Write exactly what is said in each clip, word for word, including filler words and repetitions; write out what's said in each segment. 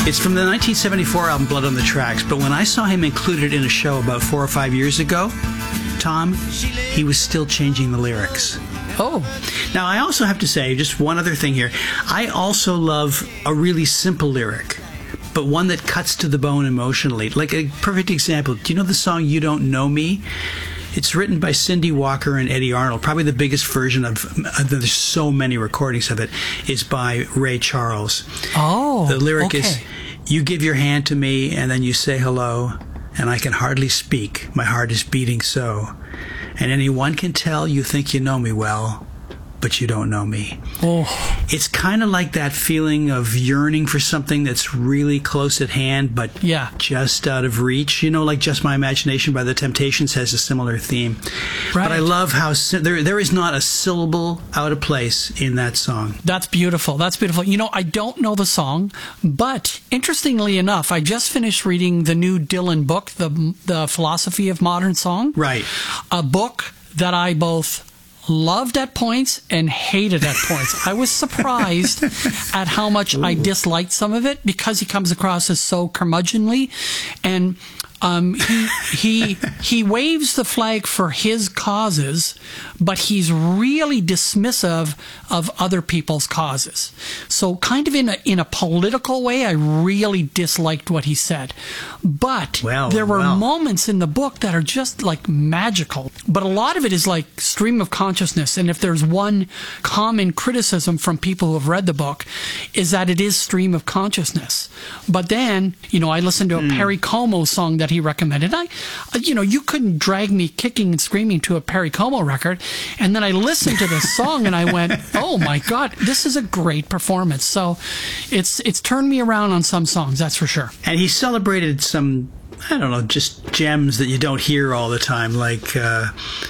It's from the nineteen seventy-four album Blood on the Tracks, but when I saw him included in a show about four or five years ago, Tom, he was still changing the lyrics. Oh. Now, I also have to say, just one other thing here. I also love a really simple lyric, but one that cuts to the bone emotionally. Like a perfect example, do you know the song You Don't Know Me? It's written by Cindy Walker and Eddie Arnold. Probably the biggest version of, uh, there's so many recordings of it, is by Ray Charles. Oh, the lyric okay. is, you give your hand to me and then you say hello, and I can hardly speak. My heart is beating so. And anyone can tell you think you know me well, but you don't know me. Oh. It's kind of like that feeling of yearning for something that's really close at hand, but yeah. just out of reach. You know, like Just My Imagination by The Temptations has a similar theme. Right. But I love how si- there there is not a syllable out of place in that song. That's beautiful. That's beautiful. You know, I don't know the song, but interestingly enough, I just finished reading the new Dylan book, The, the Philosophy of Modern Song. Right. A book that I both loved at points and hated at points. I was surprised at how much Ooh. I disliked some of it because he comes across as so curmudgeonly, and um, he he he waves the flag for his causes, but he's really dismissive of other people's causes. So, kind of in a in a political way, I really disliked what he said. But well, there were well. moments in the book that are just like magical. But a lot of it is like stream of consciousness. And if there's one common criticism from people who have read the book, is that it is stream of consciousness. But then, you know, I listened to a mm. Perry Como song that he recommended. I, you know, you couldn't drag me kicking and screaming to a Perry Como record. And then I listened to this song and I went, oh my God, this is a great performance. So it's it's turned me around on some songs, that's for sure. And he celebrated some, I don't know, just gems that you don't hear all the time, like uh,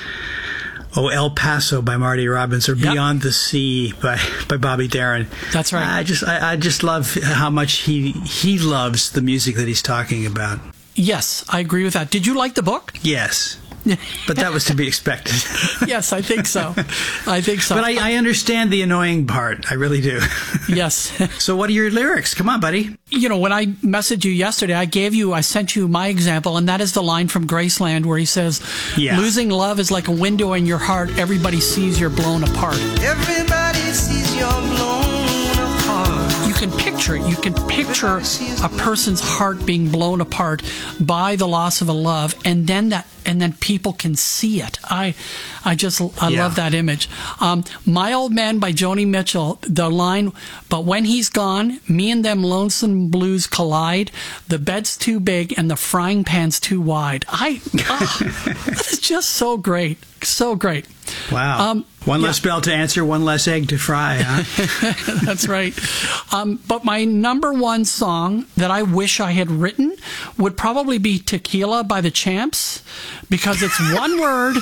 oh, El Paso by Marty Robbins, or yep. Beyond the Sea by, by Bobby Darin. That's right. I just I, I just love how much he he loves the music that he's talking about. Yes, I agree with that. Did you like the book? Yes. But that was to be expected. Yes, I think so. I think so. But I, I understand the annoying part. I really do. Yes. So what are your lyrics? Come on, buddy. You know, when I messaged you yesterday, I gave you, I sent you my example, and that is the line from Graceland where he says, yeah. losing love is like a window in your heart. Everybody sees you're blown apart. Everybody sees you're blown apart. You can picture it. You can picture a person's heart being blown apart by the loss of a love, and then that, and then people can see it. I, I just, I yeah. love that image. Um, My Old Man by Joni Mitchell. The line, but when he's gone, me and them lonesome blues collide. The bed's too big and the frying pan's too wide. I, oh, that is just so great, so great. Wow. Um, one yeah. less bell to answer, one less egg to fry, huh? That's right. Um, but my number one song that I wish I had written would probably be Tequila by the Champs, because it's one word,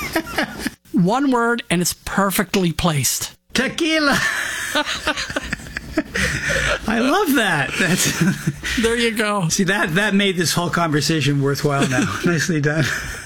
one word, and it's perfectly placed. Tequila! I love that. That's there you go. See, that, that made this whole conversation worthwhile now. Nicely done.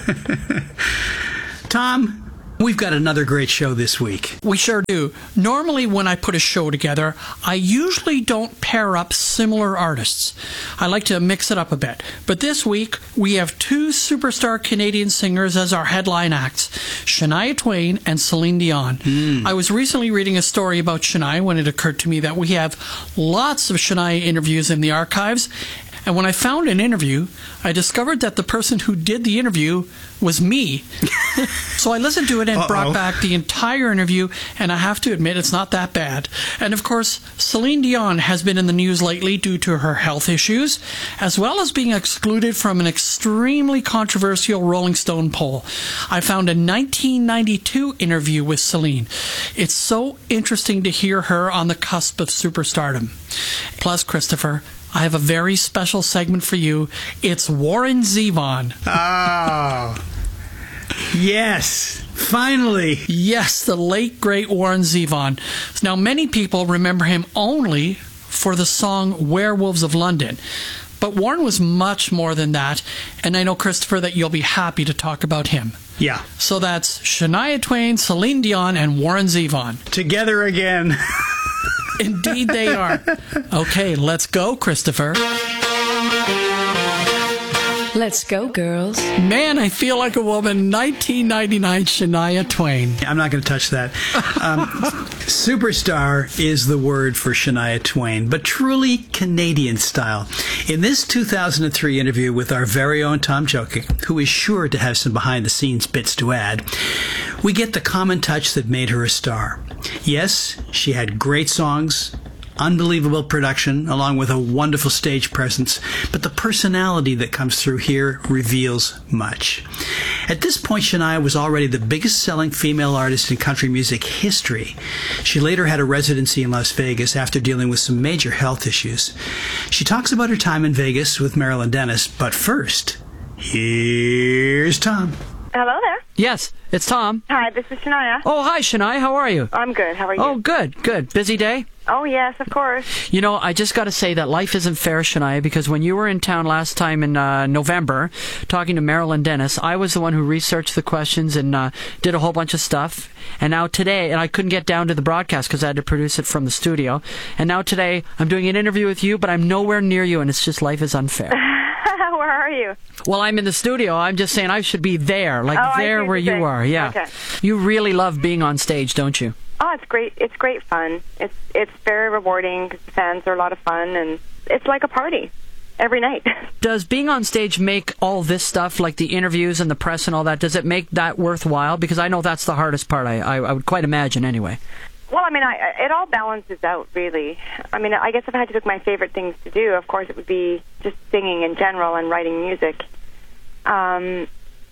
Tom, we've got another great show this week. We sure do. Normally when I put a show together, I usually don't pair up similar artists. I like to mix it up a bit. But this week, we have two superstar Canadian singers as our headline acts, Shania Twain and Celine Dion. Mm. I was recently reading a story about Shania when it occurred to me that we have lots of Shania interviews in the archives. And when I found an interview, I discovered that the person who did the interview was me. So I listened to it and Uh-oh. brought back the entire interview, and I have to admit it's not that bad. And of course, Celine Dion has been in the news lately due to her health issues, as well as being excluded from an extremely controversial Rolling Stone poll. I found a nineteen ninety-two interview with Celine. It's so interesting to hear her on the cusp of superstardom. Plus, Christopher, I have a very special segment for you. It's Warren Zevon. Oh, yes, finally. Yes, the late, great Warren Zevon. Now, many people remember him only for the song Werewolves of London. But Warren was much more than that, and I know, Christopher, that you'll be happy to talk about him. Yeah. So that's Shania Twain, Celine Dion, and Warren Zevon. Together again. Indeed they are. Okay, let's go, Christopher. Let's go, girls. Man, I feel like a woman. nineteen ninety-nine Shania Twain. I'm not going to touch that. Um, superstar is the word for Shania Twain, but truly Canadian style. In this two thousand three interview with our very own Tom Jokic, who is sure to have some behind-the-scenes bits to add, we get the common touch that made her a star. Yes, she had great songs, unbelievable production, along with a wonderful stage presence, but the personality that comes through here reveals much. At this point, Shania was already the biggest selling female artist in country music history. She later had a residency in Las Vegas after dealing with some major health issues. She talks about her time in Vegas with Marilyn Dennis, but first, here's Tom. Hello there. Yes, it's Tom. Hi, this is Shania. Oh, hi, Shania. How are you? I'm good. How are you? Oh, good, good. Busy day? Oh, yes, of course. You know, I just got to say that life isn't fair, Shania, because when you were in town last time in uh, November talking to Marilyn Dennis, I was the one who researched the questions and uh, did a whole bunch of stuff. And now today, and I couldn't get down to the broadcast because I had to produce it from the studio. And now today, I'm doing an interview with you, but I'm nowhere near you, and it's just life is unfair. Where are you? Well, I'm in the studio. I'm just saying I should be there, like oh, there where you saying. are. Yeah. Okay. You really love being on stage, don't you? Oh, it's great. It's great fun. It's it's very rewarding because the fans are a lot of fun, and it's like a party every night. Does being on stage make all this stuff, like the interviews and the press and all that, does it make that worthwhile? Because I know that's the hardest part, I, I, I would quite imagine anyway. Well, I mean, I, it all balances out, really. I mean, I guess if I had to pick my favorite things to do, of course, it would be just singing in general and writing music. Um,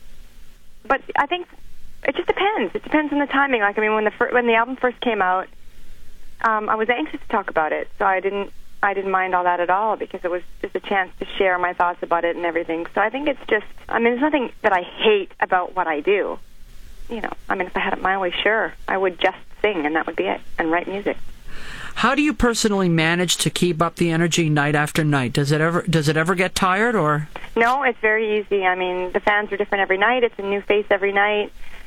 but I think it just depends. It depends on the timing. Like, I mean, when the fir- when the album first came out, um, I was anxious to talk about it, so I didn't I didn't mind all that at all because it was just a chance to share my thoughts about it and everything. So I think it's just, I mean, there's nothing that I hate about what I do. You know, I mean, if I had it my way, sure, I would just sing, and that would be it, and write music. How do you personally manage to keep up the energy night after night? Does it ever does it ever get tired, or? No, it's very easy. I mean, the fans are different every night. It's a new face every night.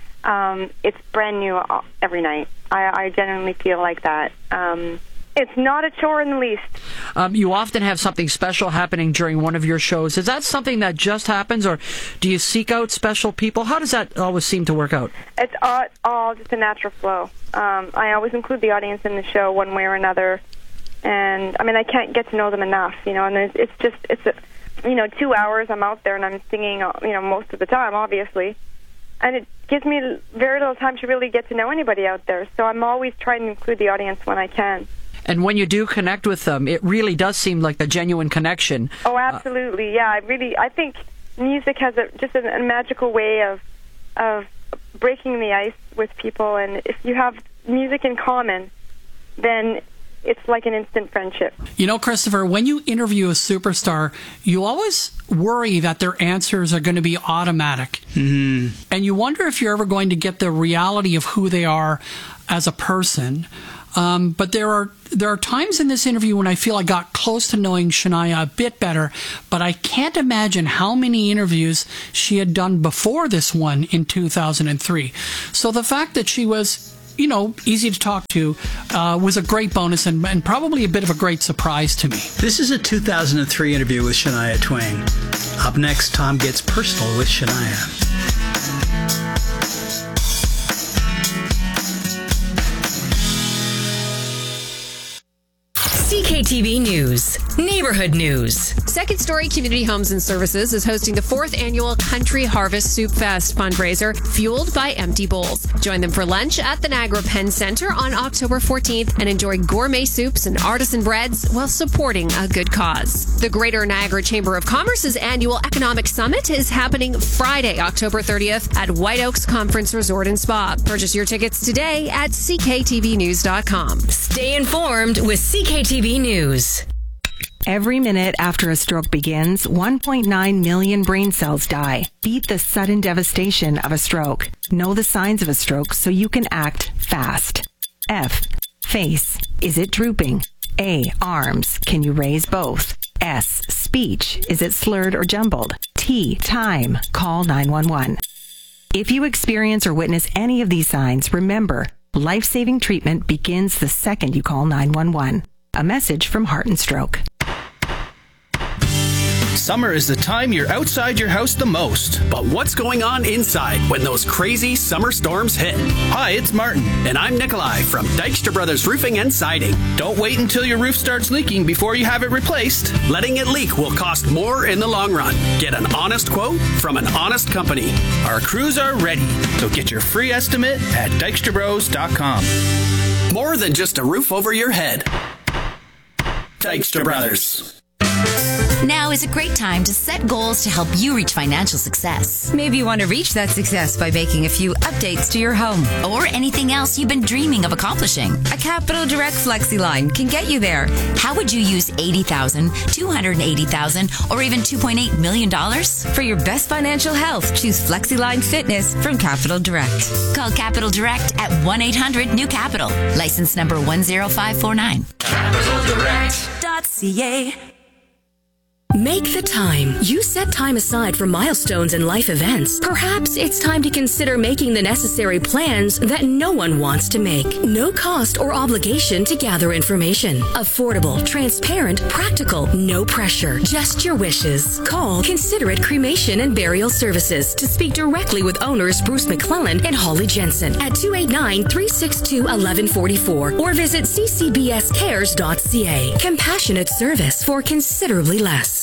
Um, it's brand new every night. I, I genuinely feel like that. Um, it's not a chore in the least. Um, you often have something special happening during one of your shows. Is that something that just happens, or do you seek out special people? How does that always seem to work out? It's all, all just a natural flow. Um, I always include the audience in the show one way or another. And, I mean, I can't get to know them enough, you know, and it's just, it's, a, you know, two hours I'm out there and I'm singing, you know, most of the time, obviously. And it gives me very little time to really get to know anybody out there. So I'm always trying to include the audience when I can. And when you do connect with them, it really does seem like a genuine connection. Oh, absolutely. Yeah, I really, I think music has a, just a, a magical way of of breaking the ice with people. And if you have music in common, then it's like an instant friendship. You know, Christopher, when you interview a superstar, you always worry that their answers are going to be automatic. Mm-hmm. And you wonder if you're ever going to get the reality of who they are as a person. Um, but there are there are times in this interview when I feel I got close to knowing Shania a bit better, but I can't imagine how many interviews she had done before this one in two thousand three. So the fact that she was, you know, easy to talk to uh, was a great bonus and, and probably a bit of a great surprise to me. This is a two thousand three interview with Shania Twain. Up next, Tom gets personal with Shania. C K T V News, Neighborhood News. Second Story Community Homes and Services is hosting the fourth annual Country Harvest Soup Fest fundraiser, fueled by empty bowls. Join them for lunch at the Niagara Penn Center on October fourteenth and enjoy gourmet soups and artisan breads while supporting a good cause. The Greater Niagara Chamber of Commerce's annual Economic Summit is happening Friday, October thirtieth at White Oaks Conference Resort and Spa. Purchase your tickets today at c k t v news dot com. Stay informed with C K T V News. Every minute after a stroke begins, one point nine million brain cells die. Beat the sudden devastation of a stroke. Know the signs of a stroke so you can act fast. F. Face. Is it drooping? A. Arms. Can you raise both? S. Speech. Is it slurred or jumbled? T. Time. Call nine one one. If you experience or witness any of these signs, remember, Life-saving treatment begins the second you call nine one one. A message from Heart and Stroke. Summer is the time you're outside your house the most. But what's going on inside when those crazy summer storms hit? Hi, it's Martin, and I'm Nikolai from Dykstra Brothers Roofing and Siding. Don't wait until your roof starts leaking before you have it replaced. Letting it leak will cost more in the long run. Get an honest quote from an honest company. Our crews are ready, so get your free estimate at dykstra bros dot com. More than just a roof over your head. Dykstra Brothers. Now is a great time to set goals to help you reach financial success. Maybe you want to reach that success by making a few updates to your home or anything else you've been dreaming of accomplishing. A Capital Direct FlexiLine can get you there. How would you use eighty thousand dollars, two hundred eighty thousand dollars, or even two point eight million dollars? For your best financial health, choose FlexiLine Fitness from Capital Direct. Call Capital Direct at one eight hundred new capital. License number one zero five four nine. capital direct dot c a. Make the time. You set time aside for milestones and life events. Perhaps it's time to consider making the necessary plans that no one wants to make. No cost or obligation to gather information. Affordable, transparent, practical, no pressure. Just your wishes. Call Considerate Cremation and Burial Services to speak directly with owners Bruce McClellan and Holly Jensen at two eight nine, three six two, one one four four or visit c c b s cares dot c a. Compassionate service for considerably less.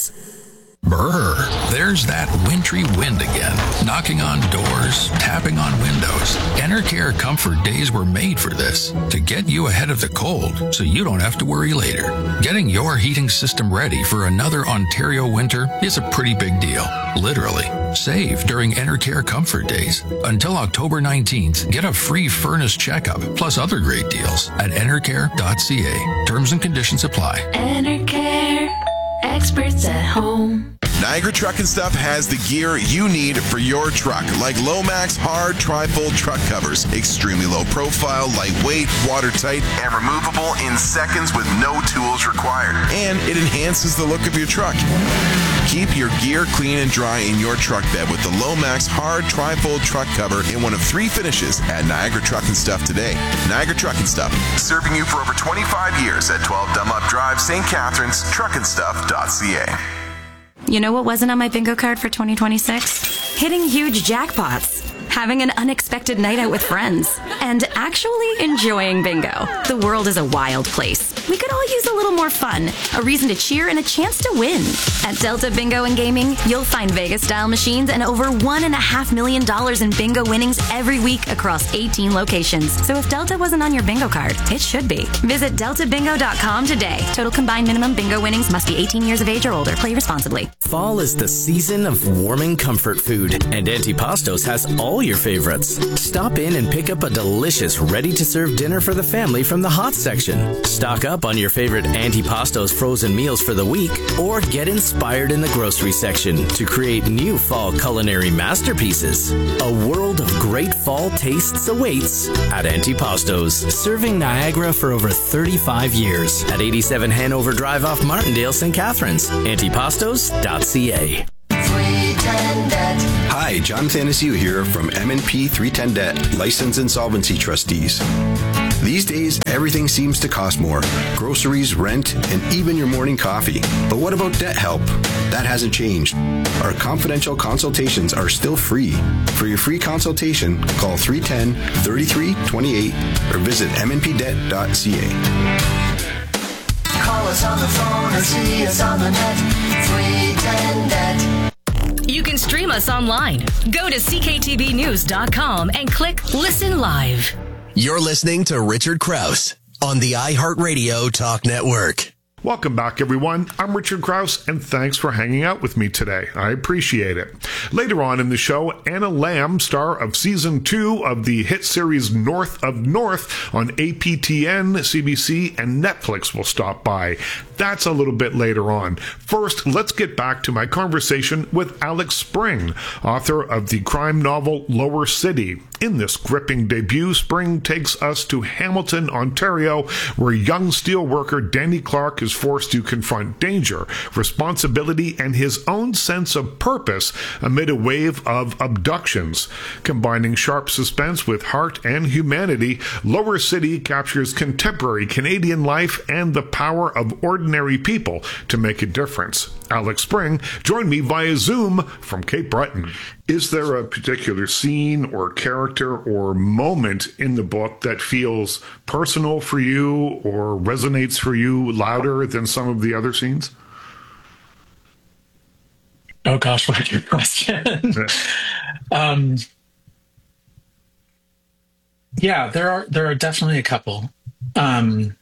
Brr, there's that wintry wind again, knocking on doors, tapping on windows. Enercare Comfort Days were made for this, to get you ahead of the cold so you don't have to worry later. Getting your heating system ready for another Ontario winter is a pretty big deal, literally. Save during Enercare Comfort Days. Until October nineteenth, get a free furnace checkup, plus other great deals at enercare dot c a. Terms and conditions apply. Enercare, experts at home. Niagara Truck and Stuff has the gear you need for your truck, like Lomax hard tri-fold truck covers. Extremely low profile, lightweight, watertight, and removable in seconds with no tools required. And it enhances the look of your truck. Keep your gear clean and dry in your truck bed with the Lomax hard tri-fold truck cover in one of three finishes at Niagara Truck and Stuff today. Niagara Truck and Stuff, serving you for over twenty-five years at twelve Dunlop Drive, Saint Catharines, truck and stuff dot c a. You know what wasn't on my bingo card for twenty twenty-six? Hitting huge jackpots, having an unexpected night out with friends, and actually enjoying bingo. The world is a wild place. We could all use a little more fun, a reason to cheer, and a chance to win. At Delta Bingo and Gaming, you'll find Vegas-style machines and over one and a half million dollars in bingo winnings every week across eighteen locations. So if Delta wasn't on your bingo card, it should be. Visit delta bingo dot com today. Total combined minimum bingo winnings must be eighteen years of age or older. Play responsibly. Fall is the season of warming comfort food, and Antipastos has all your favorites. Stop in and pick up a delicious, ready-to-serve dinner for the family from the hot section. Stock up on your favorite Antipastos frozen meals for the week, or get inspired in the grocery section to create new fall culinary masterpieces. A world of great fall tastes awaits at Antipastos, serving Niagara for over thirty-five years at eighty-seven Hanover Drive off Martindale, Saint Catharines. antipastos dot c a. Hi, John Thanasiu here from M and P three ten Debt, License Insolvency Trustees. These days, everything seems to cost more. Groceries, rent, and even your morning coffee. But what about debt help? That hasn't changed. Our confidential consultations are still free. For your free consultation, call three one zero, three three two eight or visit m n p debt dot c a. Call us on the phone or see us on the net. three ten Debt. You can stream us online. Go to c k t v news dot com and click Listen Live. You're listening to Richard Krause on the iHeartRadio Talk Network. Welcome back, everyone. I'm Richard Krause, and thanks for hanging out with me today. I appreciate it. Later on in the show, Anna Lamb, star of season two of the hit series North of North on A P T N, C B C, and Netflix will stop by. That's a little bit later on. First, let's get back to my conversation with Alex Spring, author of the crime novel Lower City. In this gripping debut, Spring takes us to Hamilton, Ontario, where young steelworker Danny Clark is forced to confront danger, responsibility, and his own sense of purpose amid a wave of abductions. Combining sharp suspense with heart and humanity, Lower City captures contemporary Canadian life and the power of ordinary people to make a difference. Alex Spring joined me via Zoom from Cape Breton. Is there a particular scene or character or moment in the book that feels personal for you or resonates for you louder than some of the other scenes? Oh gosh, what a good question. um, yeah, there are there are definitely a couple. Um,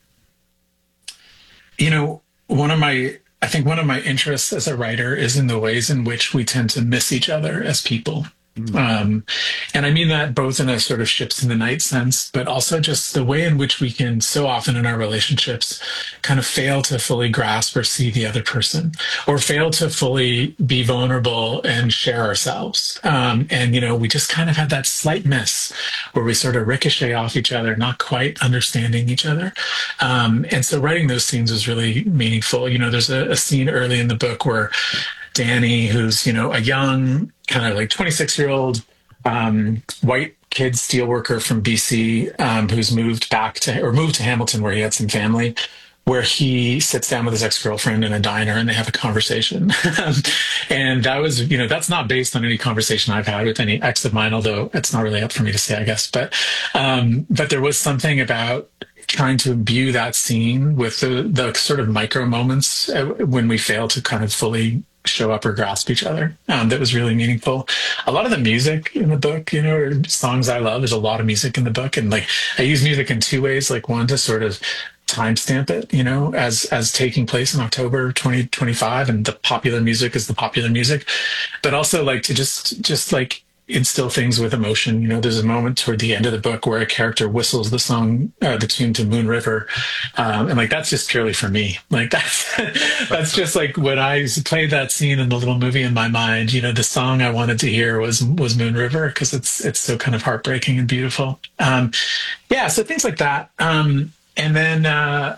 you know, one of my I think one of my interests as a writer is in the ways in which we tend to miss each other as people. Mm. Um, and I mean that both in a sort of ships in the night sense, but also just the way in which we can so often in our relationships kind of fail to fully grasp or see the other person, or fail to fully be vulnerable and share ourselves. Um, and, you know, we just kind of have that slight miss where we sort of ricochet off each other, not quite understanding each other. Um, and so writing those scenes was really meaningful. You know, there's a, a scene early in the book where Danny, who's, you know, a young, kind of like twenty-six year old um, white kid steelworker from B C um, who's moved back to, or moved to Hamilton where he had some family, where he sits down with his ex-girlfriend in a diner and they have a conversation. And that was, you know, that's not based on any conversation I've had with any ex of mine, although it's not really up for me to say, I guess. But, um, but there was something about trying to imbue that scene with the, the sort of micro moments when we fail to kind of fully show up or grasp each other. Um, that was really meaningful. A lot of the music in the book, you know, or songs I love, there's a lot of music in the book. And like, I use music in two ways, like one to sort of timestamp it, you know, as, as taking place in October twenty twenty-five, and the popular music is the popular music, but also like to just, just like, instill things with emotion. You know, there's a moment toward the end of the book where a character whistles the song, uh, the tune to Moon River. Um, and like, that's just purely for me. Like that's, that's just like when I played that scene in the little movie in my mind, you know, the song I wanted to hear was, was Moon River, because it's, it's so kind of heartbreaking and beautiful. Um, yeah. So things like that. Um, and then, uh,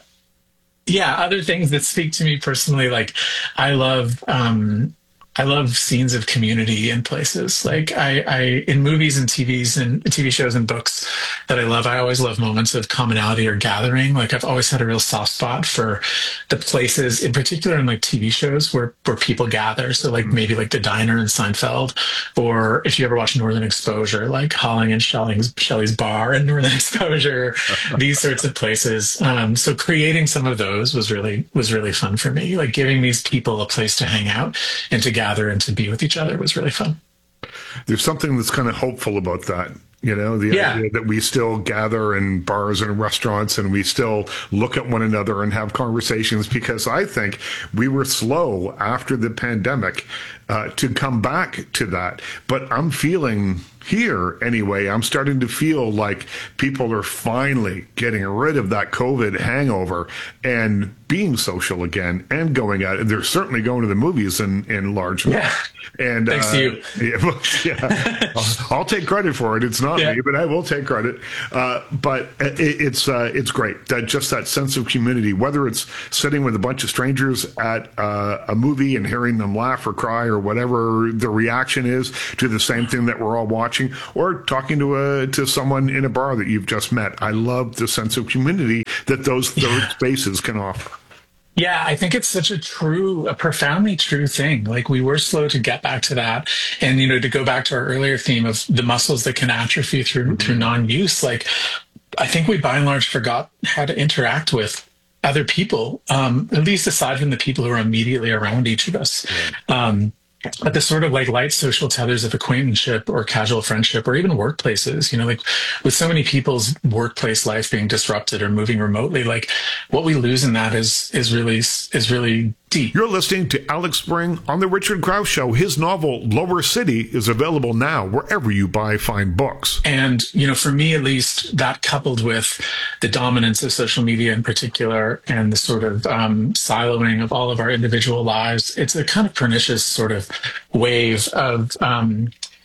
yeah, other things that speak to me personally, like I love, um, I love scenes of community in places. Like I, I, in movies and T Vs and T V shows and books that I love, I always love moments of commonality or gathering. Like I've always had a real soft spot for the places, in particular in like T V shows where, where people gather. So like maybe like the diner in Seinfeld, or if you ever watch Northern Exposure, like Holling and Shelley's, Shelley's bar in Northern Exposure, these sorts of places. Um, so creating some of those was really, was really fun for me. Like giving these people a place to hang out and to gather and to be with each other was really fun. There's something that's kind of hopeful about that. You know, the yeah. idea that we still gather in bars and restaurants and we still look at one another and have conversations, because I think we were slow after the pandemic uh, to come back to that. But I'm feeling here anyway, I'm starting to feel like people are finally getting rid of that COVID hangover and being social again and going out. And they're certainly going to the movies in, in large yeah. And thanks uh, to you. Yeah, yeah. I'll, I'll take credit for it. It's not yeah. me, but I will take credit. Uh, but it, it's uh, it's great that just that sense of community, whether it's sitting with a bunch of strangers at uh, a movie and hearing them laugh or cry or whatever the reaction is to the same thing that we're all watching, or talking to a to someone in a bar that you've just met. I love the sense of community that those those yeah. spaces can offer. Yeah, I think it's such a true, a profoundly true thing. Like we were slow to get back to that. And, you know, to go back to our earlier theme of the muscles that can atrophy through, mm-hmm. through non-use, like I think we by and large forgot how to interact with other people, um, at least aside from the people who are immediately around each of us. Yeah. Um, But the sort of like light social tethers of acquaintanceship or casual friendship or even workplaces, you know, like with so many people's workplace life being disrupted or moving remotely, like what we lose in that is, is really, is really deep. You're listening to Alex Spring on The Richard Crouse Show. His novel, Lower City, is available now wherever you buy fine books. And, you know, for me, at least, that coupled with the dominance of social media in particular and the sort of um, siloing of all of our individual lives, it's a kind of pernicious sort of wave of um,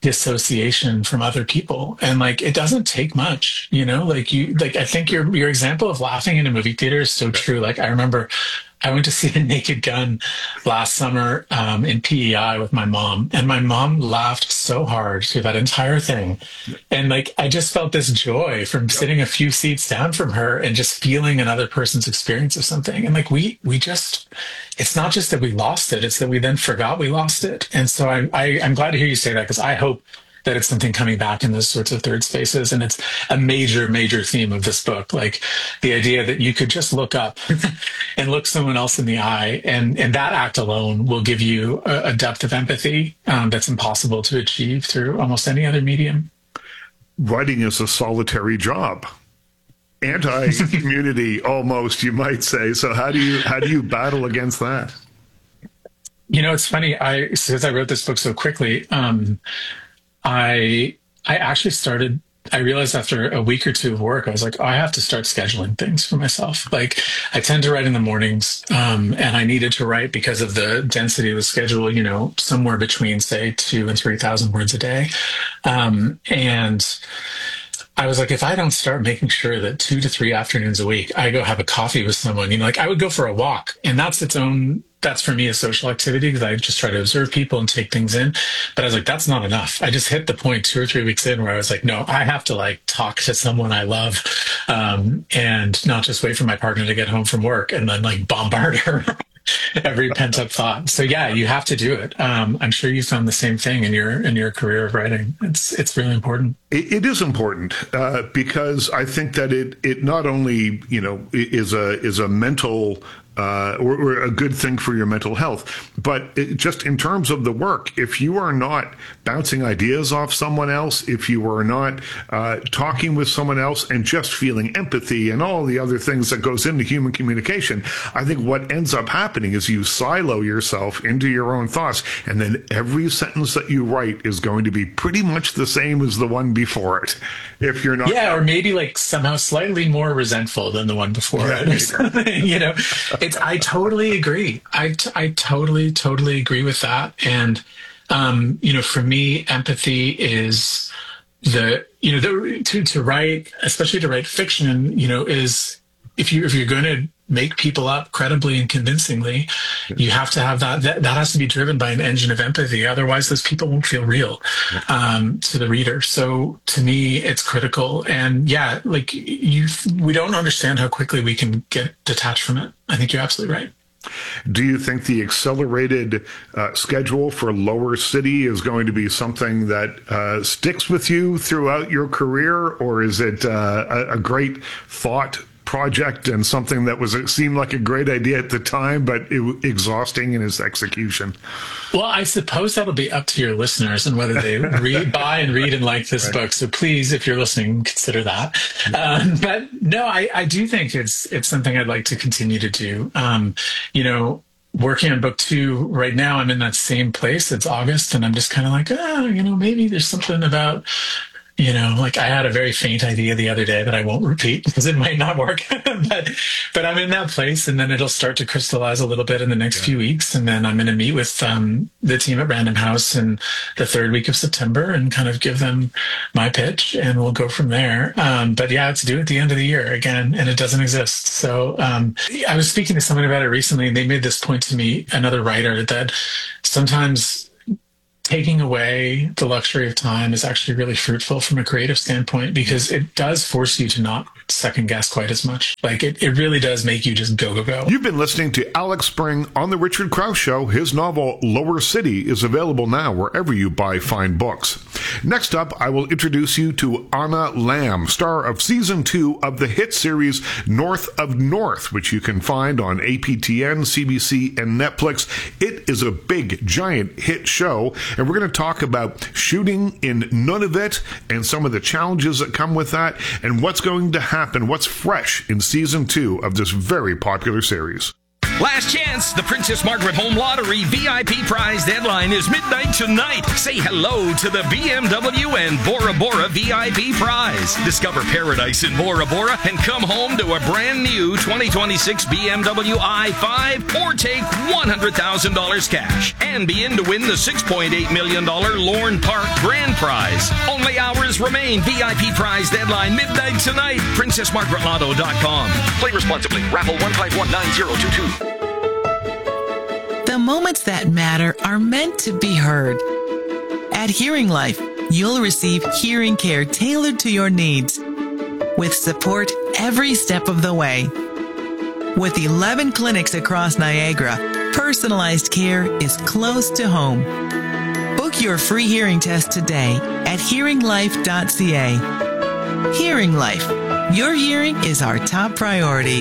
dissociation from other people. And like, it doesn't take much, you know, like you, like, I think your, your example of laughing in a movie theater is so true. Like, I remember I went to see The Naked Gun last summer um, in P E I with my mom, and my mom laughed so hard through that entire thing. And like, I just felt this joy from sitting a few seats down from her and just feeling another person's experience of something. And like, we, we just, it's not just that we lost it, it's that we then forgot we lost it. And so I, I, I'm glad to hear you say that, because I hope that it's something coming back in those sorts of third spaces. And it's a major, major theme of this book. Like the idea that you could just look up and look someone else in the eye. And, and that act alone will give you a, a depth of empathy um, that's impossible to achieve through almost any other medium. Writing is a solitary job. Anti-community, almost, you might say. So how do you, how do you battle against that? You know, it's funny. I, since I wrote this book so quickly, um, I I actually started, I realized after a week or two of work, I was like, oh, I have to start scheduling things for myself. Like, I tend to write in the mornings, um, and I needed to write because of the density of the schedule, you know, somewhere between, say, two and three thousand words a day. Um, and I was like, if I don't start making sure that two to three afternoons a week, I go have a coffee with someone, you know, like I would go for a walk, and that's its own, that's for me a social activity because I just try to observe people and take things in. But I was like, that's not enough. I just hit the point two or three weeks in where I was like, no, I have to like talk to someone I love, um, and not just wait for my partner to get home from work and then like bombard her every pent up thought. So yeah, you have to do it. Um, I'm sure you found the same thing in your in your career of writing. It's it's really important. It, it is important uh, because I think that it it not only you know is a is a mental uh, or, or a good thing for your mental health, but it, just in terms of the work, if you are not bouncing ideas off someone else, if you are not uh, talking with someone else and just feeling empathy and all the other things that goes into human communication, I think what ends up happening is you silo yourself into your own thoughts, and then every sentence that you write is going to be pretty much the same as the one before it. If you're not, yeah, or maybe like somehow slightly more resentful than the one before yeah, it, or something. You know, it's. I totally agree. I t- I totally totally agree with that. And um, you know, for me, empathy is the you know the, to to write, especially to write fiction. You know, is if you if you're going to make people up credibly and convincingly, you have to have that, that, that has to be driven by an engine of empathy. Otherwise those people won't feel real, um, to the reader. So to me, it's critical. And yeah, like you, we don't understand how quickly we can get detached from it. I think you're absolutely right. Do you think the accelerated uh, schedule for Lower City is going to be something that uh, sticks with you throughout your career, or is it uh, a, a great thought project and something that was it seemed like a great idea at the time, but it was exhausting in its execution? Well, I suppose that'll be up to your listeners and whether they read, buy and read and like this right. book. So please, if you're listening, consider that. Um, but no, I, I do think it's it's something I'd like to continue to do. Um, you know, working on book two right now, I'm in that same place. It's August, and I'm just kind of like, ah, you know, maybe there's something about. You know, like I had a very faint idea the other day that I won't repeat because it might not work, but, but I'm in that place, and then it'll start to crystallize a little bit in the next yeah. few weeks. And then I'm going to meet with um, the team at Random House in the third week of September and kind of give them my pitch, and we'll go from there. Um, but yeah, it's due at the end of the year again, and it doesn't exist. So um, I was speaking to someone about it recently, and they made this point to me, another writer, that sometimes taking away the luxury of time is actually really fruitful from a creative standpoint, because it does force you to not second guess quite as much. Like it, it really does make you just go, go, go. You've been listening to Alex Spring on The Richard Krause Show. His novel, Lower City, is available now wherever you buy fine books. Next up, I will introduce you to Anna Lamb, star of season two of the hit series North of North, which you can find on A P T N, C B C, and Netflix. It is a big, giant hit show, and we're going to talk about shooting in Nunavut and some of the challenges that come with that, and what's going to happen, what's fresh in season two of this very popular series. Last chance, the Princess Margaret Home Lottery V I P prize deadline is midnight tonight. Say hello to the B M W and Bora Bora V I P prize. Discover paradise in Bora Bora and come home to a brand new twenty twenty-six B M W i five or take one hundred thousand dollars cash and be in to win the six point eight million dollars Lorne Park Grand Prize. Only hours remain. V I P prize deadline midnight tonight. princess margaret lotto dot com. Play responsibly. Raffle one five one nine zero two two. The moments that matter are meant to be heard. At Hearing Life, you'll receive hearing care tailored to your needs, with support every step of the way. With eleven clinics across Niagara, personalized care is close to home. Book your free hearing test today at hearing life dot c a. Hearing Life. Your hearing is our top priority.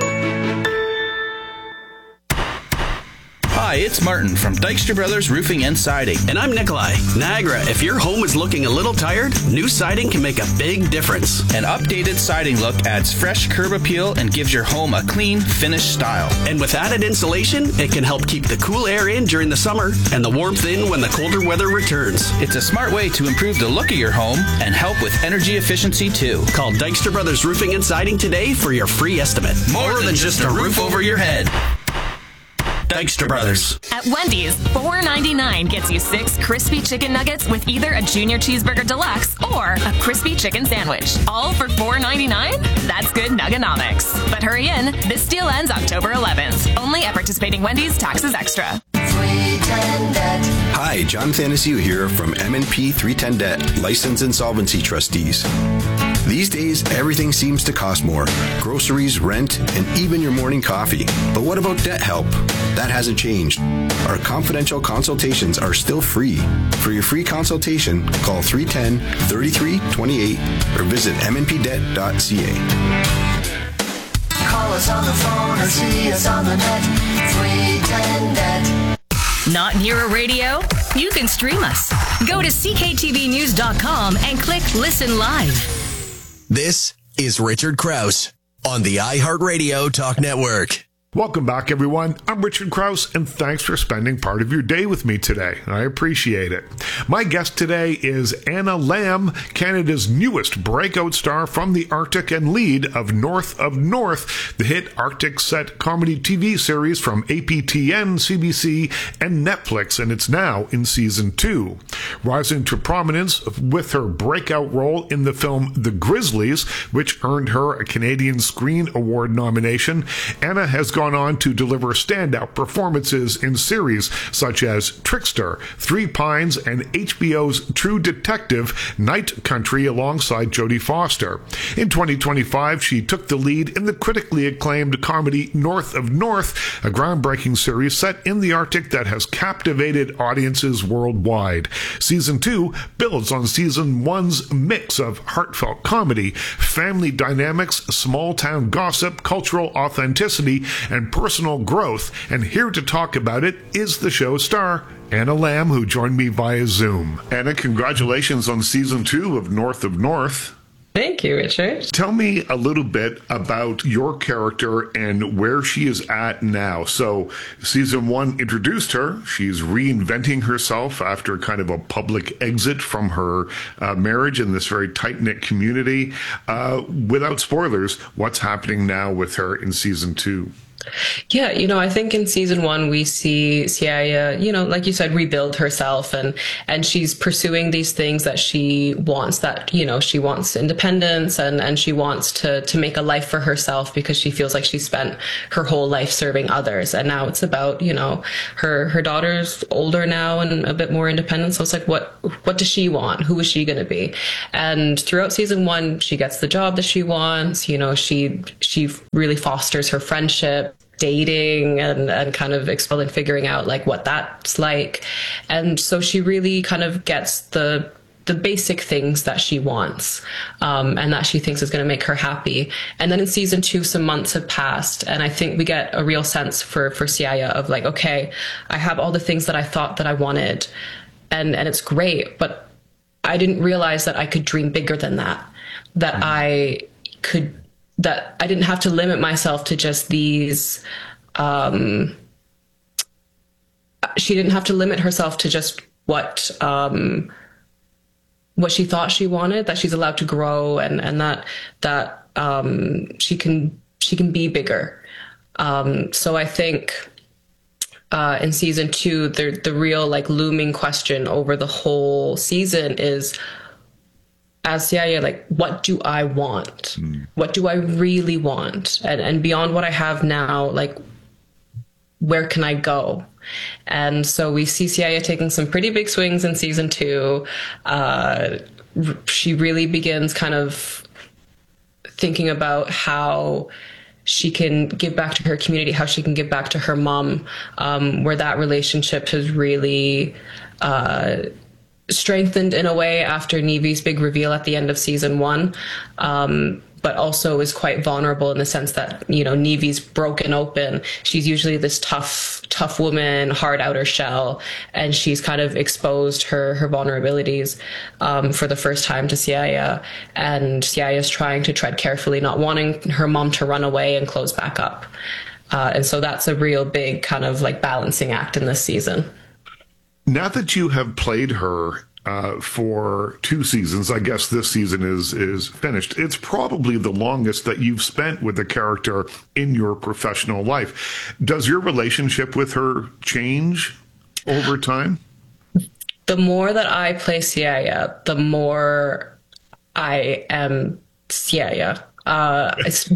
Hi, it's Martin from Dykstra Brothers Roofing and Siding. And I'm Nikolai. Niagara, if your home is looking a little tired, new siding can make a big difference. An updated siding look adds fresh curb appeal and gives your home a clean, finished style. And with added insulation, it can help keep the cool air in during the summer and the warmth in when the colder weather returns. It's a smart way to improve the look of your home and help with energy efficiency too. Call Dykstra Brothers Roofing and Siding today for your free estimate. More, More than, than just a roof over your head. Dykstra Brothers. At Wendy's, four ninety-nine gets you six crispy chicken nuggets with either a junior cheeseburger deluxe or a crispy chicken sandwich. All for four ninety-nine? That's good nuggonomics. But hurry in, this deal ends October eleventh. Only at participating Wendy's, taxes extra. three ten debt. Hi, John Thanasiu here from M and P three ten Debt, Licensed Insolvency Trustees. These days, everything seems to cost more. Groceries, rent, and even your morning coffee. But what about debt help? That hasn't changed. Our confidential consultations are still free. For your free consultation, call three one zero, three three two eight or visit m n p debt dot c a. Call us on the phone or see us on the net. three ten debt. Not near a radio? You can stream us. Go to c k t v news dot com and click Listen Live. This is Richard Krause on the iHeartRadio Talk Network. Welcome back, everyone. I'm Richard Krause, and thanks for spending part of your day with me today. I appreciate it. My guest today is Anna Lamb, Canada's newest breakout star from the Arctic and lead of North of North, the hit Arctic set comedy T V series from A P T N, C B C, and Netflix, and it's now in season two. Rising to prominence with her breakout role in the film The Grizzlies, which earned her a Canadian Screen Award nomination, Anna has gone on to deliver standout performances in series such as Trickster, Three Pines, and H B O's True Detective Night Country alongside Jodie Foster. In twenty twenty-five, she took the lead in the critically acclaimed comedy North of North, a groundbreaking series set in the Arctic that has captivated audiences worldwide. Season two builds on season one's mix of heartfelt comedy, family dynamics, small-town gossip, cultural authenticity, and personal growth, and here to talk about it is the show's star, Anna Lamb, who joined me via Zoom. Anna, congratulations on season two of North of North. Thank you, Richard. Tell me a little bit about your character and where she is at now. So, season one introduced her. She's reinventing herself after kind of a public exit from her uh, marriage in this very tight-knit community. Uh, without spoilers, what's happening now with her in season two? Yeah, you know, I think in season one we see Siaya, you know, like you said, rebuild herself, and and she's pursuing these things that she wants, that, you know, she wants independence, and, and she wants to, to make a life for herself because she feels like she spent her whole life serving others. And now it's about, you know, her, her daughter's older now and a bit more independent. So it's like, what, what does she want? Who is she going to be? And throughout season one, she gets the job that she wants. You know, she, she really fosters her friendship, dating, and, and kind of exploring, figuring out like what that's like. And so she really kind of gets the the basic things that she wants, um, and that she thinks is going to make her happy. And then in season two, some months have passed, and I think we get a real sense for, for Siaya of like, okay, I have all the things that I thought that I wanted, and, and it's great, but I didn't realize that I could dream bigger than that, that I could that I didn't have to limit myself to just these um, she didn't have to limit herself to just what um, what she thought she wanted, that she's allowed to grow, and and that that um, she can she can be bigger. Um, so I think uh, in season two, the the real like looming question over the whole season is, as Siaya, like, what do I want? Mm. What do I really want? And and beyond what I have now, like, where can I go? And so we see Siaya taking some pretty big swings in season two. Uh, she really begins kind of thinking about how she can give back to her community, how she can give back to her mom, um, where that relationship has really uh, strengthened in a way after Nevy's big reveal at the end of season one. Um, but also is quite vulnerable in the sense that, you know, Nevy's broken open. She's usually this tough, tough woman, hard outer shell, and she's kind of exposed her, her vulnerabilities um, for the first time to Siaya. And Siaya's trying to tread carefully, not wanting her mom to run away and close back up. Uh, and so that's a real big kind of like balancing act in this season. Now that you have played her Uh, for two seasons, I guess this season is is finished, it's probably the longest that you've spent with a character in your professional life. Does your relationship with her change over time? The more that I play Siaya, the more I am Siaya. Uh, it's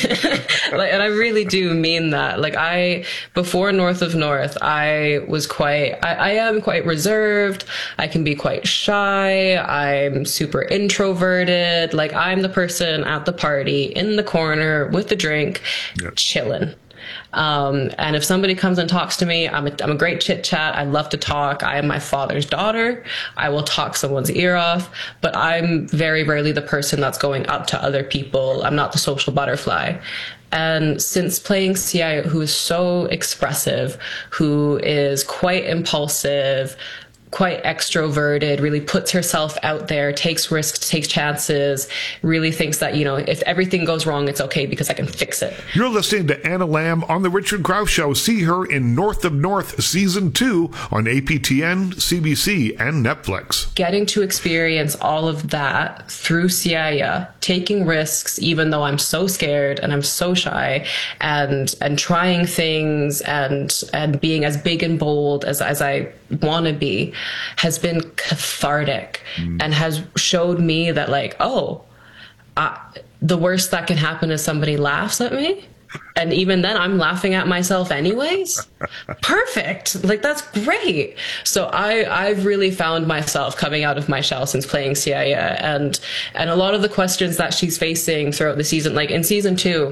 like, and I really do mean that. Like I, before North of North, I was quite, I, I am quite reserved. I can be quite shy. I'm super introverted. Like I'm the person at the party in the corner with the drink, yep. chilling. Um, and if somebody comes and talks to me, I'm a, I'm a great chit chat. I love to talk. I am my father's daughter. I will talk someone's ear off, but I'm very rarely the person that's going up to other people. I'm not the social butterfly. And since playing Siaya, who is so expressive, who is quite impulsive, quite extroverted, really puts herself out there, takes risks, takes chances, really thinks that, you know, if everything goes wrong, it's okay because I can fix it. You're listening to Anna Lamb on The Richard Grouse Show. See her in North of North Season two on A P T N, C B C, and Netflix. Getting to experience all of that through Siaya, taking risks, even though I'm so scared and I'm so shy, and and trying things and and being as big and bold as, as I want to be, has been cathartic mm. and has showed me that, like, oh, uh, the worst that can happen is somebody laughs at me. And even then I'm laughing at myself anyways. Perfect. Like, that's great. So I, I've really found myself coming out of my shell since playing Siaya, and, and a lot of the questions that she's facing throughout the season, like in season two,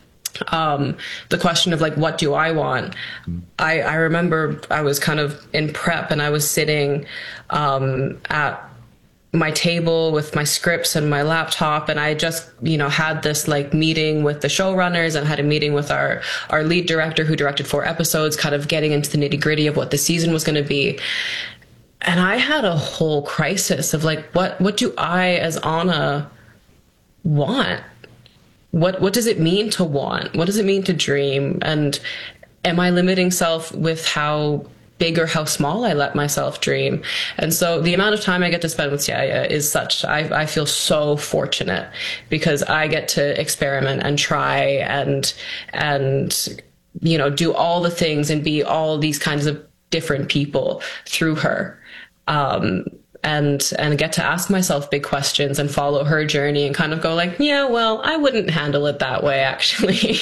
um, the question of like, what do I want? I, I remember I was kind of in prep and I was sitting, um, at my table with my scripts and my laptop, and I just, you know, had this like meeting with the showrunners and had a meeting with our, our lead director who directed four episodes, kind of getting into the nitty gritty of what the season was going to be. And I had a whole crisis of like, what, what do I as Anna want? What, what does it mean to want? What does it mean to dream? And am I limiting self with how big or how small I let myself dream? And so the amount of time I get to spend with Siaya is such, I, I feel so fortunate because I get to experiment and try and, and, you know, do all the things and be all these kinds of different people through her. Um, and, and get to ask myself big questions and follow her journey and kind of go like, yeah, well, I wouldn't handle it that way, actually.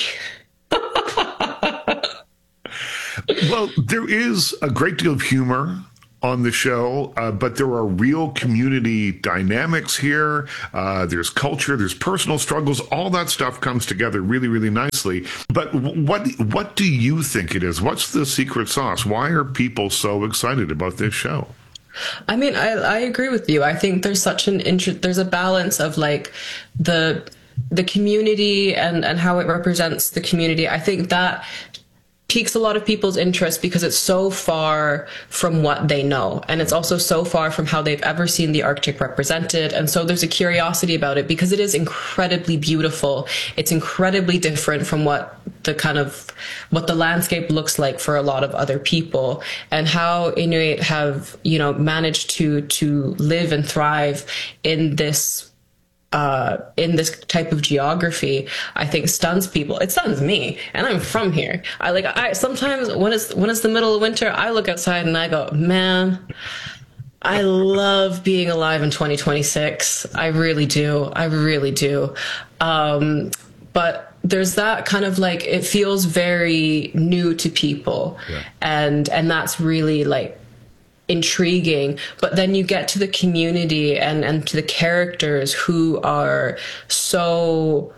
Well, there is a great deal of humor on the show, uh, but there are real community dynamics here. Uh, there's culture, there's personal struggles. All that stuff comes together really, really nicely. But what what do you think it is? What's the secret sauce? Why are people so excited about this show? I mean, I, I agree with you. I think there's such an interest, there's a balance of like the the community and, and how it represents the community. I think that piques a lot of people's interest because it's so far from what they know. And it's also so far from how they've ever seen the Arctic represented. And so there's a curiosity about it because it is incredibly beautiful. It's incredibly different from what the kind of, what the landscape looks like for a lot of other people, and how Inuit have, you know, managed to, to live and thrive in this uh, in this type of geography, I think stuns people. It stuns me, and I'm from here. I like, I sometimes when it's, when it's the middle of winter, I look outside and I go, man, I love being alive in twenty twenty-six. I really do. I really do. Um, but there's that kind of like, it feels very new to people. Yeah. And, and that's really like intriguing. But then you get to the community and, and to the characters who are so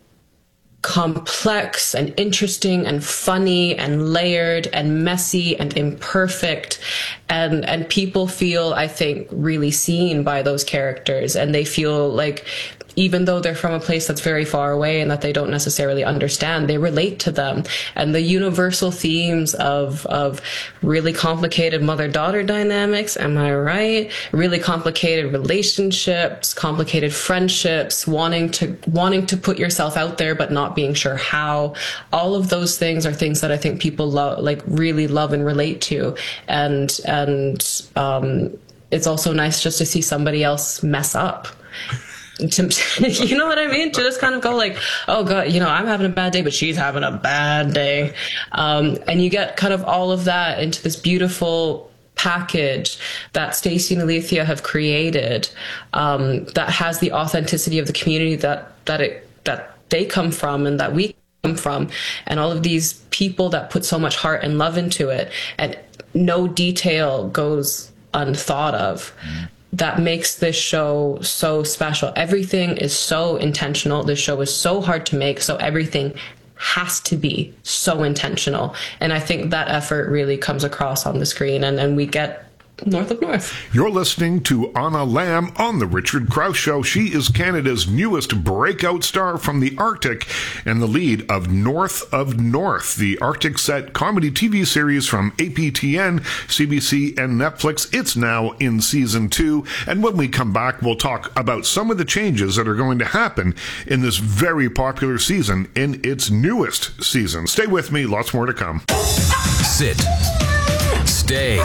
complex and interesting and funny and layered and messy and imperfect, and and people feel, I think, really seen by those characters, and they feel like even though they're from a place that's very far away and that they don't necessarily understand, they relate to them. And the universal themes of of really complicated mother-daughter dynamics, am I right? Really complicated relationships, complicated friendships, wanting to wanting to put yourself out there but not being sure how. All of those things are things that I think people love, like really love and relate to. And and um, it's also nice just to see somebody else mess up. To, you know what I mean? To just kind of go like, oh God, you know, I'm having a bad day, but she's having a bad day. Um, and you get kind of all of that into this beautiful package that Stacey and Alethea have created, um, that has the authenticity of the community that, that it, that they come from and that we come from, and all of these people that put so much heart and love into it, and no detail goes unthought of. Mm. That makes this show so special. Everything is so intentional. This show is so hard to make, so everything has to be so intentional. And I think that effort really comes across on the screen, and, and we get North of North. You're listening to Anna Lamb on The Richard Krause Show. She is Canada's newest breakout star from the Arctic and the lead of North of North, the Arctic set comedy T V series from A P T N, C B C, and Netflix. It's now in season two. And when we come back, we'll talk about some of the changes that are going to happen in this very popular season in its newest season. Stay with me. Lots more to come. Sit. Stay.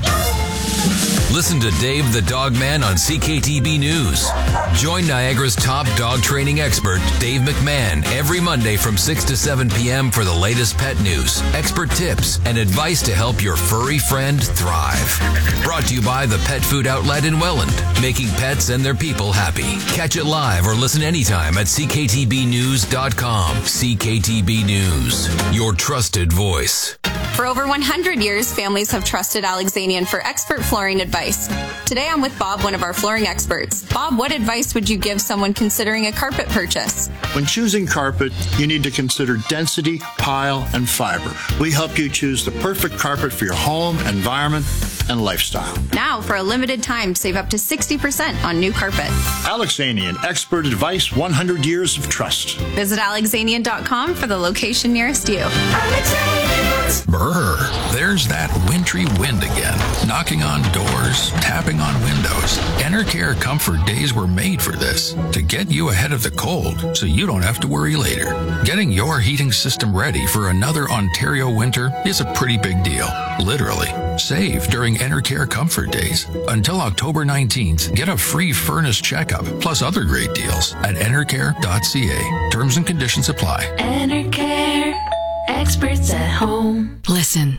Listen to Dave the Dog Man on C K T B News. Join Niagara's top dog training expert, Dave McMahon, every Monday from six to seven p.m. for the latest pet news, expert tips, and advice to help your furry friend thrive. Brought to you by the Pet Food Outlet in Welland, making pets and their people happy. Catch it live or listen anytime at c k t b news dot com. C K T B News, your trusted voice. For over one hundred years, families have trusted Alexanian for expert flooring advice. Today I'm with Bob, one of our flooring experts. Bob, what advice would you give someone considering a carpet purchase? When choosing carpet, you need to consider density, pile, and fiber. We help you choose the perfect carpet for your home, environment, and lifestyle. Now, for a limited time, save up to sixty percent on new carpet. Alexanian, expert advice, one hundred years of trust. Visit alexanian dot com for the location nearest you. Brr, there's that wintry wind again, knocking on doors, tapping on windows. Enercare Comfort Days were made for this, to get you ahead of the cold so you don't have to worry later. Getting your heating system ready for another Ontario winter is a pretty big deal, literally. Save during Enercare Comfort Days. Until October nineteenth, get a free furnace checkup, plus other great deals at enercare dot c a. Terms and conditions apply. Enercare, experts at home. Listen.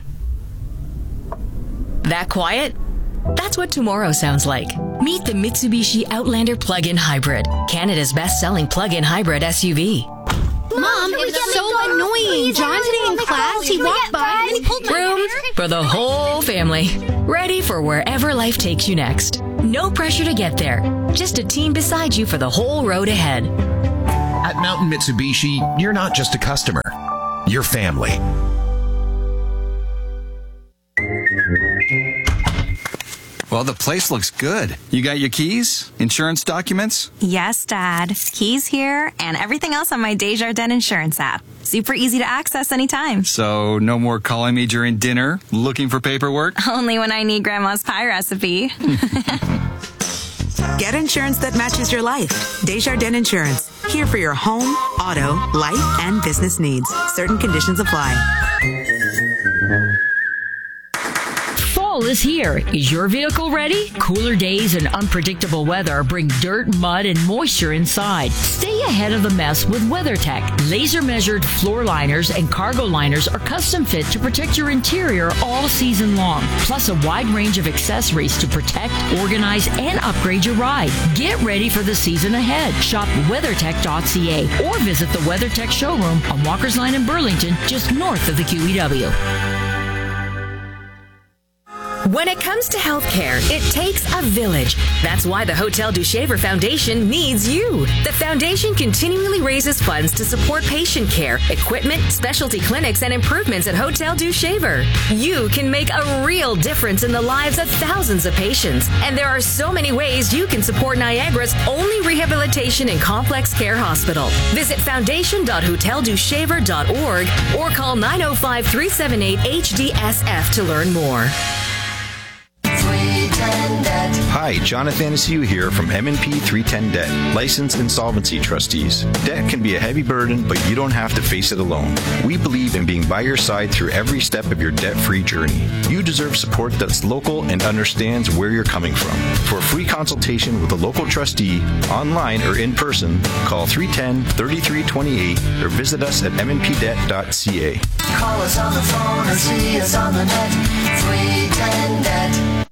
That quiet? That's what tomorrow sounds like. Meet the Mitsubishi Outlander Plug-in Hybrid, Canada's best-selling plug-in hybrid S U V. Mom, it was so annoying. John today in class, he walked by and he pulled my hair. Room for the whole family. Ready for wherever life takes you next. No pressure to get there. Just a team beside you for the whole road ahead. At Mountain Mitsubishi, you're not just a customer. You're family. Well, the place looks good. You got your keys? Insurance documents? Yes, Dad. Keys here and everything else on my Desjardins insurance app. Super easy to access anytime. So no more calling me during dinner, looking for paperwork? Only when I need Grandma's pie recipe. Get insurance that matches your life. Desjardins Insurance. Here for your home, auto, life, and business needs. Certain conditions apply. Fall is here. Is your vehicle ready? Cooler days and unpredictable weather bring dirt, mud, and moisture inside. Stay ahead of the mess with WeatherTech. Laser-measured floor liners and cargo liners are custom fit to protect your interior all season long. Plus a wide range of accessories to protect, organize, and upgrade your ride. Get ready for the season ahead. Shop weathertech dot c a or visit the WeatherTech showroom on Walker's Line in Burlington, just north of the Q E W. When it comes to healthcare, it takes a village. That's why the Hotel du Shaver Foundation needs you. The foundation continually raises funds to support patient care, equipment, specialty clinics, and improvements at Hotel du Shaver. You can make a real difference in the lives of thousands of patients. And there are so many ways you can support Niagara's only rehabilitation and complex care hospital. Visit foundation dot hotel du shaver dot org or call nine oh five, three seven eight, H D S F to learn more. Hi, Jonathan Asiu here from M and P three ten Debt, Licensed Insolvency Trustees. Debt can be a heavy burden, but you don't have to face it alone. We believe in being by your side through every step of your debt-free journey. You deserve support that's local and understands where you're coming from. For a free consultation with a local trustee, online or in person, call three one zero, three three two eight or visit us at m n p debt dot c a. Call us on the phone or see us on the net. three ten debt.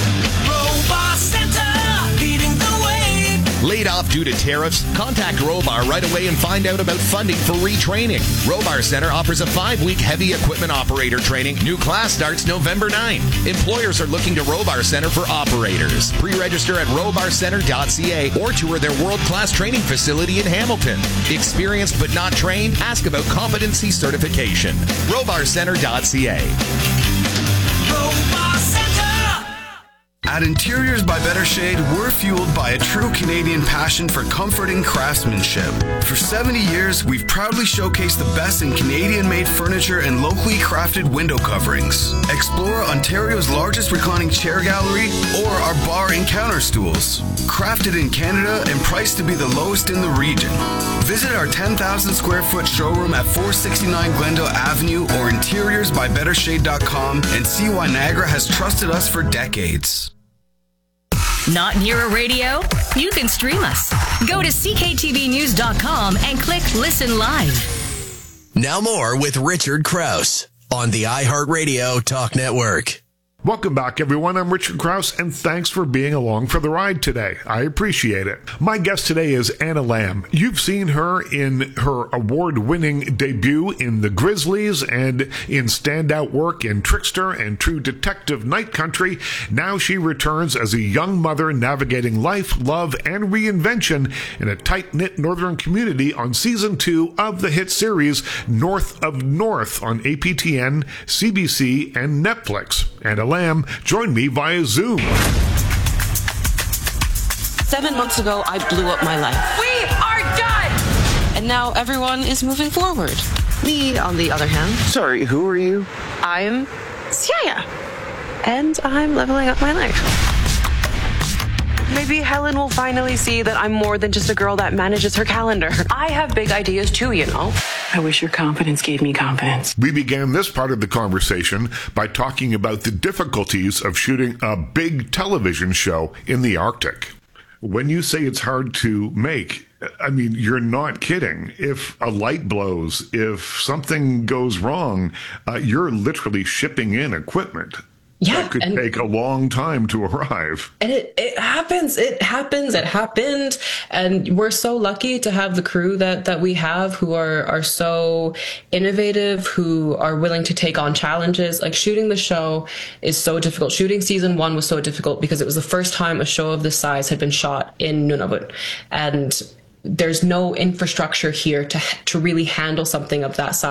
Laid off due to tariffs? Contact Robar right away and find out about funding for retraining. Robar Center offers a five-week heavy equipment operator training. New class starts November ninth. Employers are looking to Robar Center for operators. Pre-register at robar center dot c a or tour their world-class training facility in Hamilton. Experienced but not trained? Ask about competency certification. robar center dot c a. Robar Center! At Interiors by Better Shade, we're fueled by a true Canadian passion for comfort and craftsmanship. For seventy years, we've proudly showcased the best in Canadian-made furniture and locally crafted window coverings. Explore Ontario's largest reclining chair gallery or our bar and counter stools. Crafted in Canada and priced to be the lowest in the region. Visit our ten thousand square foot showroom at four sixty-nine Glendale Avenue or interiors by better shade dot com and see why Niagara has trusted us for decades. Not near a radio? You can stream us. Go to c k t v news dot com and click Listen Live. Now more with Richard Krause on the iHeartRadio Talk Network. Welcome back, everyone. I'm Richard Krause, and thanks for being along for the ride today. I appreciate it. My guest today is Anna Lamb. You've seen her in her award-winning debut in The Grizzlies and in standout work in Trickster and True Detective Night Country. Now she returns as a young mother navigating life, love, and reinvention in a tight-knit northern community on season two of the hit series North of North on A P T N, C B C, and Netflix. Anna Lamb joined me via Zoom. Seven months ago, I blew up my life. We are done! And now everyone is moving forward. Me, on the other hand. Sorry, who are you? I'm Siaya. And I'm leveling up my life. Maybe Helen will finally see that I'm more than just a girl that manages her calendar. I have big ideas too, you know. I wish your confidence gave me confidence. We began this part of the conversation by talking about the difficulties of shooting a big television show in the Arctic. When you say it's hard to make, I mean, you're not kidding. If a light blows, if something goes wrong, uh, you're literally shipping in equipment. Yeah, that could and, take a long time to arrive. And it, it happens. It happens. It happened. And we're so lucky to have the crew that, that we have who are, are so innovative, who are willing to take on challenges. Like shooting the show is so difficult. Shooting season one was so difficult because it was the first time a show of this size had been shot in Nunavut. And there's no infrastructure here to to really handle something of that size.